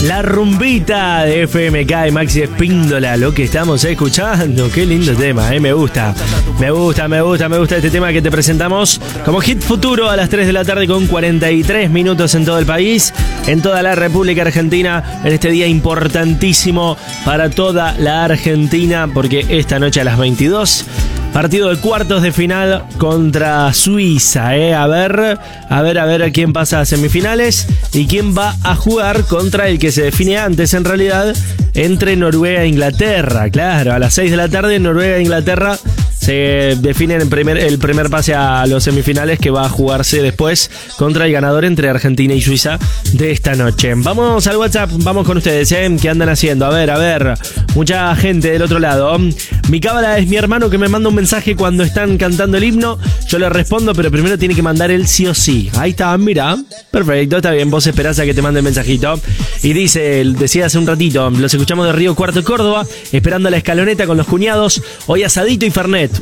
La rumbita de FMK y Maxi Espíndola, lo que estamos escuchando. Qué lindo tema, me gusta. Me gusta este tema que te presentamos como hit futuro a las 3 de la tarde con 43 minutos en todo el país, en toda la República Argentina, en este día importantísimo para toda la Argentina, porque esta noche a las 22... partido de cuartos de final contra Suiza, A ver quién pasa a semifinales y quién va a jugar contra el que se define antes, en realidad, entre Noruega e Inglaterra. Claro, a las 6 de la tarde Noruega e Inglaterra se definen el primer pase a los semifinales, que va a jugarse después contra el ganador entre Argentina y Suiza de esta noche. Vamos al WhatsApp, vamos con ustedes, ¿qué andan haciendo? A ver, mucha gente del otro lado. Mi cábala es mi hermano, que me manda un mensaje cuando están cantando el himno. Yo le respondo, pero primero tiene que mandar él sí o sí. Ahí está, mira. Perfecto, está bien. Vos esperás a que te mande el mensajito. Y decía hace un ratito, los escuchamos de Río Cuarto, Córdoba, esperando la escaloneta con los cuñados. Hoy asadito y fernet.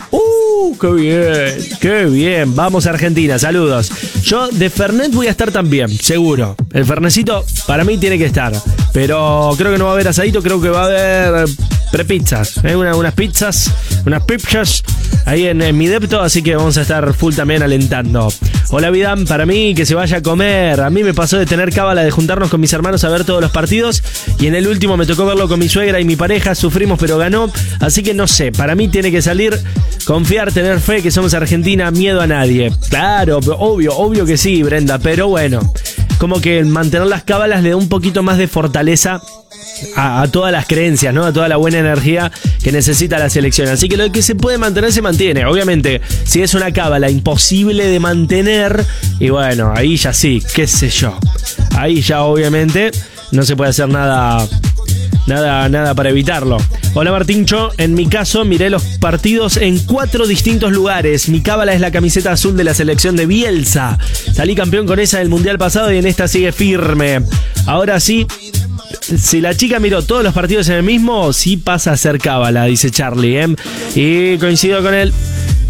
Qué bien. Vamos a Argentina, saludos. Yo de fernet voy a estar también, seguro. El fernecito para mí tiene que estar. Pero creo que no va a haber asadito, creo que va a haber prepizzas, unas pizzas ahí en mi depto, así que vamos a estar full también alentando. Hola Vidam, para mí que se vaya a comer. A mí me pasó de tener cábala de juntarnos con mis hermanos a ver todos los partidos, y en el último me tocó verlo con mi suegra y mi pareja, sufrimos pero ganó, así que no sé, para mí tiene que salir confiar, tener fe, que somos Argentina, miedo a nadie. Claro, obvio que sí, Brenda, pero bueno, como que mantener las cábalas le da un poquito más de fortaleza a todas las creencias, ¿no? A toda la buena energía que necesita la selección. Así que lo que se puede mantener se mantiene. Obviamente, si es una cábala imposible de mantener, y bueno, ahí ya sí, qué sé yo. Ahí ya obviamente no se puede hacer nada para evitarlo. Hola Martincho, en mi caso miré los partidos en 4 distintos lugares. Mi cábala es la camiseta azul de la selección de Bielsa. Salí campeón con esa del mundial pasado y en esta sigue firme. Ahora sí, si la chica miró todos los partidos en el mismo, sí pasa a ser cábala, dice Charlie, Y coincido con él.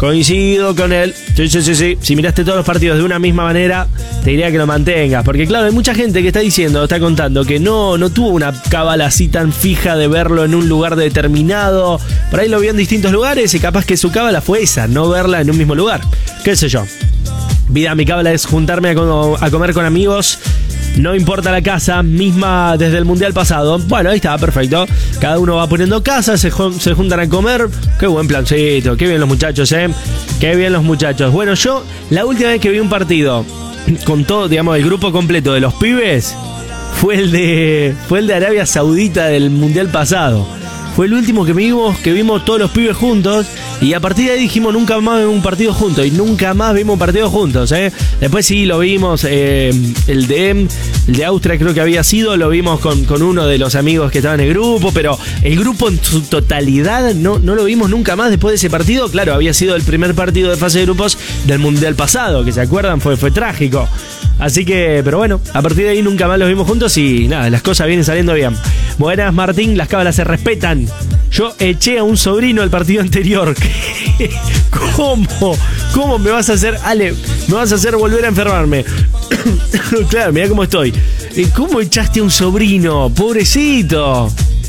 Sí. Si miraste todos los partidos de una misma manera, te diría que lo mantengas. Porque claro, hay mucha gente que está contando que no tuvo una cábala así tan fija de verlo en un lugar determinado. Por ahí lo vio en distintos lugares y capaz que su cábala fue esa, no verla en un mismo lugar. ¿Qué sé yo? Vida, mi cábala es juntarme a comer con amigos. No importa la casa, misma desde el mundial pasado. Bueno, ahí está, perfecto. Cada uno va poniendo casa, se juntan a comer. Qué buen plancito, qué bien los muchachos, Qué bien los muchachos. Bueno, yo la última vez que vi un partido con todo, digamos, el grupo completo de los pibes fue el de Arabia Saudita del mundial pasado. Fue el último que vimos todos los pibes juntos. Y a partir de ahí dijimos nunca más vimos un partido juntos. Y nunca más vimos un partido juntos, Después sí lo vimos, el de Austria creo que había sido. Lo vimos con uno de los amigos que estaba en el grupo. Pero el grupo en su totalidad no lo vimos nunca más después de ese partido. Claro, había sido el primer partido de fase de grupos del mundial pasado, que se acuerdan, fue trágico. Así que, pero bueno, a partir de ahí nunca más los vimos juntos. Y nada, las cosas vienen saliendo bien. Buenas Martín, las cábalas se respetan. Yo eché a un sobrino el partido anterior. ¿Cómo me vas a hacer, Ale? Me vas a hacer volver a enfermarme. Claro, mirá cómo estoy. ¿Cómo echaste a un sobrino? Pobrecito.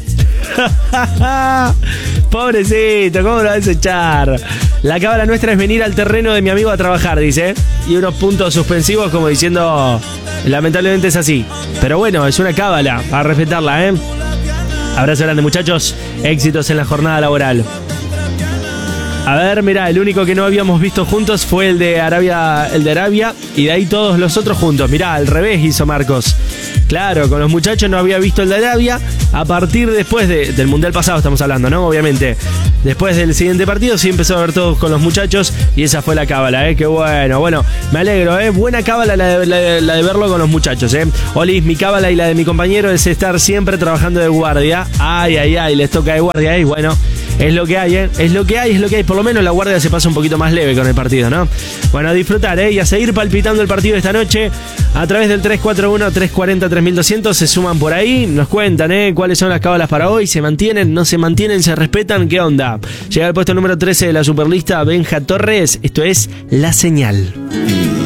Pobrecito, ¿cómo lo vas a echar? La cábala nuestra es venir al terreno de mi amigo a trabajar, dice. Y unos puntos suspensivos como diciendo, lamentablemente es así. Pero bueno, es una cábala, a respetarla, Abrazo grande, muchachos. Éxitos en la jornada laboral. A ver, mirá, el único que no habíamos visto juntos fue el de Arabia, y de ahí todos los otros juntos. Mirá, al revés hizo Marcos. Claro, con los muchachos no había visto el de Arabia. A partir después del mundial pasado estamos hablando, ¿no? Obviamente. Después del siguiente partido sí empezó a ver todos con los muchachos y esa fue la cábala, Qué bueno. Bueno, me alegro, Buena cábala la de verlo con los muchachos, Olis, mi cábala y la de mi compañero es estar siempre trabajando de guardia. Ay, les toca de guardia, y bueno, es lo que hay, Es lo que hay. Por lo menos la guardia se pasa un poquito más leve con el partido, ¿no? Bueno, a disfrutar, y a seguir palpitando el partido de esta noche a través del 341-340-3200. Se suman por ahí, nos cuentan, cuáles son las cábalas para hoy. ¿Se mantienen? ¿No se mantienen? ¿Se respetan? ¿Qué onda? Llega al puesto número 13 de la Superlista Benja Torres. Esto es La Señal.